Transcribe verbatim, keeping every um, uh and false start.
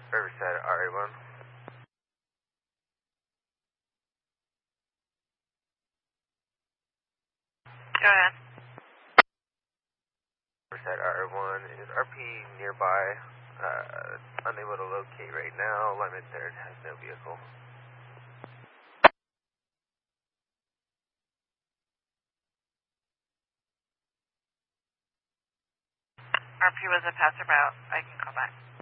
Riverside R A one. Go ahead. Riverside R A one is R P nearby. Uh, unable to locate right now. Lemon third has no vehicle. R P was a passerby. I can call back.